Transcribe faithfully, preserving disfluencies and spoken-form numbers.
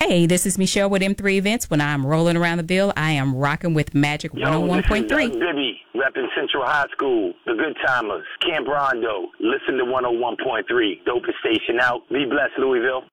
Hey, this is Michelle with M three Events. When I'm rolling around the Ville, I am rocking with Magic one oh one point three. Yo, this is Doug Bibby, repping Central High School, the Good Timers, Camp Rondo. Listen to one oh one point three. Dopest station out. Be blessed, Louisville.